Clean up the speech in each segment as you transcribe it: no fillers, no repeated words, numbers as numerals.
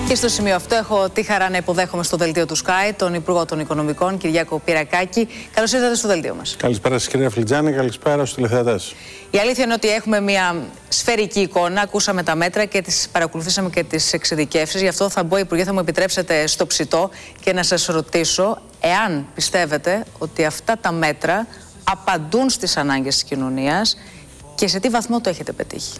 Και στο σημείο αυτό έχω τη χαρά να υποδέχομαι στο δελτίο του Sky τον Υπουργό των Οικονομικών, Κυριάκο Πυρακάκη. Καλώς ήρθατε στο δελτίο μας. Καλησπέρα σας, κυρία Φλιτζάνη, καλησπέρα στους τηλεθεατές. Η αλήθεια είναι ότι έχουμε μια σφαιρική εικόνα. Ακούσαμε τα μέτρα και τις παρακολουθήσαμε και τις εξειδικεύσεις. Γι' αυτό θα μπω, Υπουργέ, θα μου επιτρέψετε στο ψητό και να σας ρωτήσω εάν πιστεύετε ότι αυτά τα μέτρα απαντούν στις ανάγκες της κοινωνίας και σε τι βαθμό το έχετε πετύχει.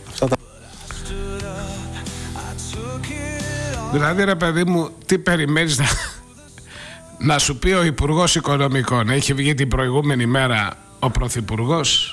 Δηλαδή, ρε παιδί μου, τι περιμένεις να σου πει ο Υπουργός Οικονομικών? Έχει βγει την προηγούμενη μέρα ο Πρωθυπουργός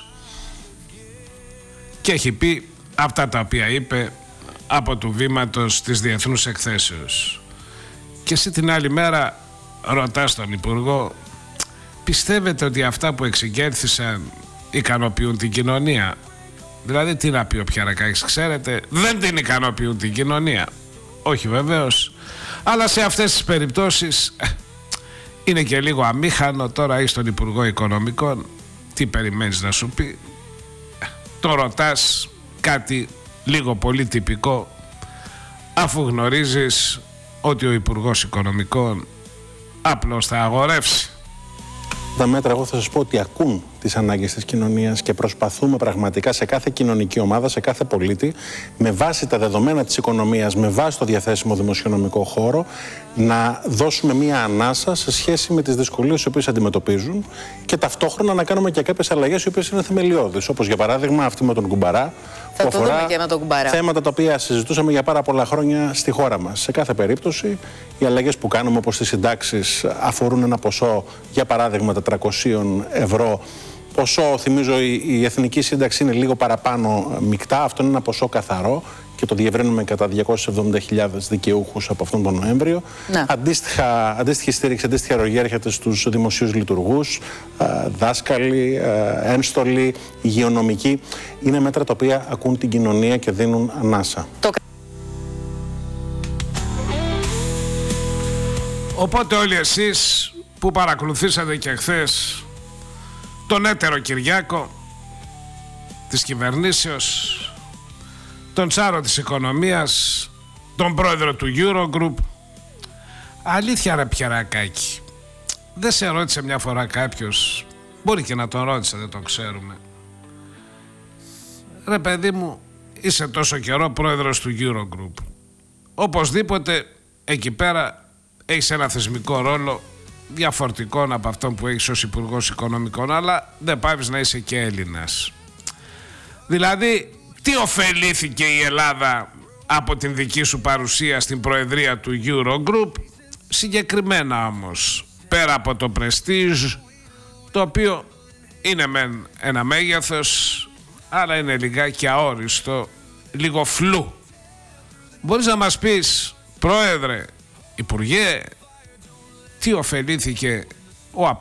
και έχει πει αυτά τα οποία είπε από του βήματος της Διεθνούς Εκθέσεως. Και εσύ την άλλη μέρα ρωτάς τον Υπουργό, πιστεύετε ότι αυτά που εξηγέρθησαν ικανοποιούν την κοινωνία? Δηλαδή, τι να πει ο Πιαρακάκης, ξέρετε, δεν την ικανοποιούν την κοινωνία. Όχι βεβαίως, αλλά σε αυτές τις περιπτώσεις είναι και λίγο αμήχανο. Τώρα είσαι τον Υπουργό Οικονομικών, τι περιμένεις να σου πει? Το ρωτάς κάτι λίγο πολύ τυπικό, αφού γνωρίζεις ότι ο Υπουργός Οικονομικών απλώς θα αγορεύσει. Τα μέτρα, εγώ θα σας πω ότι ακούν τις ανάγκες της κοινωνίας και προσπαθούμε πραγματικά σε κάθε κοινωνική ομάδα, σε κάθε πολίτη, με βάση τα δεδομένα της οικονομίας, με βάση το διαθέσιμο δημοσιονομικό χώρο, να δώσουμε μία ανάσα σε σχέση με τις δυσκολίες τις οποίες αντιμετωπίζουν και ταυτόχρονα να κάνουμε και κάποιες αλλαγές οι οποίες είναι θεμελιώδεις. Όπως για παράδειγμα αυτή με τον κουμπαρά, που αφορά θέματα τα οποία συζητούσαμε για πάρα πολλά χρόνια στη χώρα μας. Σε κάθε περίπτωση, οι αλλαγές που κάνουμε, όπως τις συντάξεις, αφορούν ένα ποσό, για παράδειγμα 400 ευρώ. Ποσό, θυμίζω, η εθνική σύνταξη είναι λίγο παραπάνω μεικτά. Αυτό είναι ένα ποσό καθαρό και το διευρύνουμε κατά 270.000 δικαιούχους από αυτόν τον Νοέμβριο. Ναι. Αντίστοιχη στήριξη, αντίστοιχη αρρωγή έρχεται στους δημοσίους λειτουργούς, δάσκαλοι, ένστολοι, υγειονομικοί. Είναι μέτρα τα οποία ακούν την κοινωνία και δίνουν ανάσα. Οπότε όλοι εσείς που παρακολουθήσατε και χθες τον έτερο Κυριάκο της κυβερνήσεως, τον τσάρο της οικονομίας, τον πρόεδρο του Eurogroup, αλήθεια ρε Πιαρακάκη, δεν σε ρώτησε μια φορά κάποιος? Μπορεί και να τον ρώτησε, δεν το ξέρουμε. Ρε παιδί μου, είσαι τόσο καιρό πρόεδρος του Eurogroup, οπωσδήποτε εκεί πέρα έχεις ένα θεσμικό ρόλο διαφορετικών από αυτόν που έχεις ως Υπουργός Οικονομικών, αλλά δεν πάβεις να είσαι και Έλληνας. Δηλαδή, τι ωφελήθηκε η Ελλάδα από την δική σου παρουσία στην προεδρία του Eurogroup? Συγκεκριμένα όμως, πέρα από το πρεστίζ, το οποίο είναι μεν ένα μέγεθος, αλλά είναι λιγάκι αόριστο, λίγο φλού. Μπορείς να μας πεις, Πρόεδρε, Υπουργέ, τι ωφελήθηκε ο